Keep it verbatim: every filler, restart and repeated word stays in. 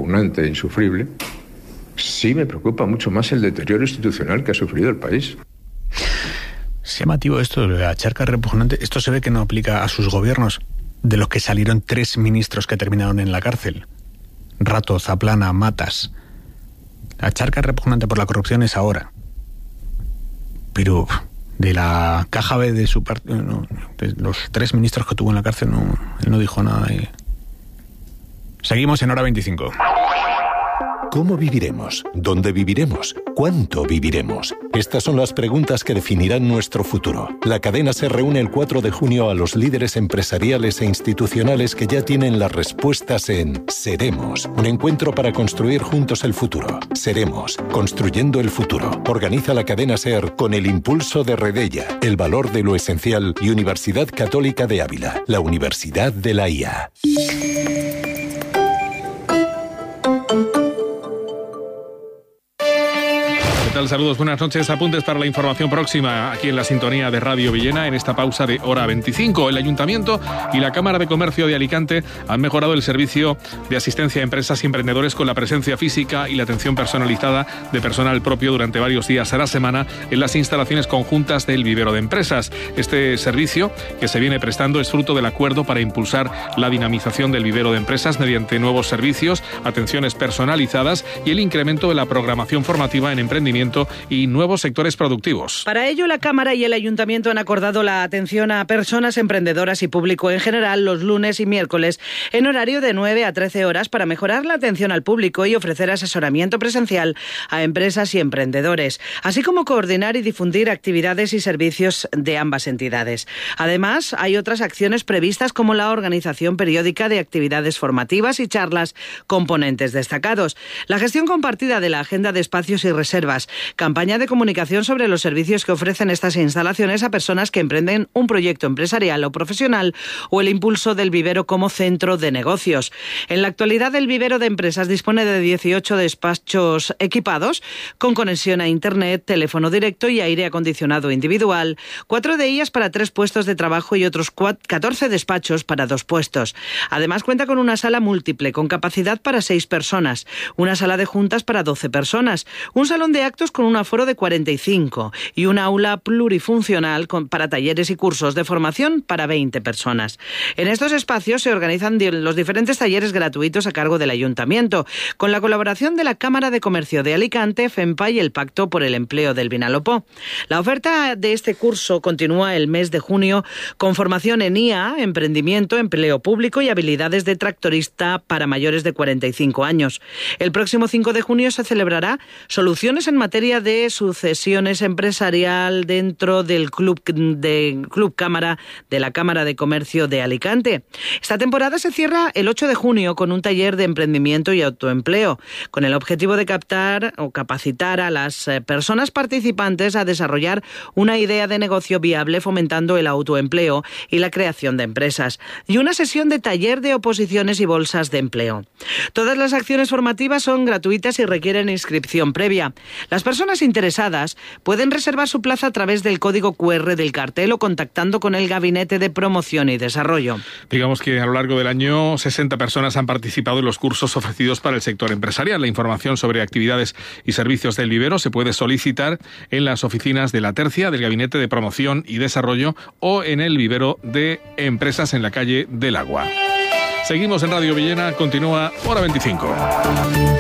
repugnante e insufrible, sí me preocupa mucho más el deterioro institucional que ha sufrido el país. Es llamativo esto de la charca repugnante. Esto se ve que no aplica a sus gobiernos, de los que salieron tres ministros que terminaron en la cárcel. Rato, Zaplana, Matas. La charca repugnante por la corrupción es ahora. Pero de la caja B de su partido, no, de los tres ministros que tuvo en la cárcel, no, él no dijo nada. Y... Seguimos en Hora veinticinco. ¿Cómo viviremos? ¿Dónde viviremos? ¿Cuánto viviremos? Estas son las preguntas que definirán nuestro futuro. La cadena se reúne el cuatro de junio a los líderes empresariales e institucionales que ya tienen las respuestas en Seremos, un encuentro para construir juntos el futuro. Seremos, construyendo el futuro. Organiza la cadena SER con el impulso de Redella, el valor de lo esencial y Universidad Católica de Ávila, la Universidad de la I A. Saludos, buenas noches. Apuntes para la información próxima aquí en la sintonía de Radio Villena en esta pausa de Hora veinticinco. El Ayuntamiento y la Cámara de Comercio de Alicante han mejorado el servicio de asistencia a empresas y emprendedores con la presencia física y la atención personalizada de personal propio durante varios días a la semana en las instalaciones conjuntas del vivero de empresas. Este servicio que se viene prestando es fruto del acuerdo para impulsar la dinamización del vivero de empresas mediante nuevos servicios, atenciones personalizadas y el incremento de la programación formativa en emprendimiento y nuevos sectores productivos. Para ello, la Cámara y el Ayuntamiento han acordado la atención a personas emprendedoras y público en general los lunes y miércoles en horario de nueve a trece horas para mejorar la atención al público y ofrecer asesoramiento presencial a empresas y emprendedores, así como coordinar y difundir actividades y servicios de ambas entidades. Además, hay otras acciones previstas como la organización periódica de actividades formativas y charlas con ponentes destacados, la gestión compartida de la agenda de espacios y reservas, campaña de comunicación sobre los servicios que ofrecen estas instalaciones a personas que emprenden un proyecto empresarial o profesional o el impulso del vivero como centro de negocios. En la actualidad, el vivero de empresas dispone de dieciocho despachos equipados con conexión a Internet, teléfono directo y aire acondicionado individual, cuatro de ellas para tres puestos de trabajo y otros catorce despachos para dos puestos. Además, cuenta con una sala múltiple con capacidad para seis personas, una sala de juntas para doce personas, un salón de actos con un aforo de cuarenta y cinco y una aula plurifuncional con, para talleres y cursos de formación para veinte personas. En estos espacios se organizan los diferentes talleres gratuitos a cargo del Ayuntamiento, con la colaboración de la Cámara de Comercio de Alicante, FEMPA y el Pacto por el Empleo del Vinalopó. La oferta de este curso continúa el mes de junio con formación en I A, emprendimiento, empleo público y habilidades de tractorista para mayores de cuarenta y cinco años. El próximo cinco de junio se celebrará Soluciones en materia de sucesiones empresarial dentro del Club de Club Cámara de la Cámara de Comercio de Alicante. Esta temporada se cierra el ocho de junio con un taller de emprendimiento y autoempleo, con el objetivo de captar o capacitar a las personas participantes a desarrollar una idea de negocio viable fomentando el autoempleo y la creación de empresas, y una sesión de taller de oposiciones y bolsas de empleo. Todas las acciones formativas son gratuitas y requieren inscripción previa. Las personas interesadas pueden reservar su plaza a través del código cu erre del cartel o contactando con el Gabinete de Promoción y Desarrollo. Digamos que a lo largo del año sesenta personas han participado en los cursos ofrecidos para el sector empresarial. La información sobre actividades y servicios del vivero se puede solicitar en las oficinas de la Tercia, del Gabinete de Promoción y Desarrollo o en el vivero de empresas en la calle del Agua. Seguimos en Radio Villena, continúa Hora veinticinco.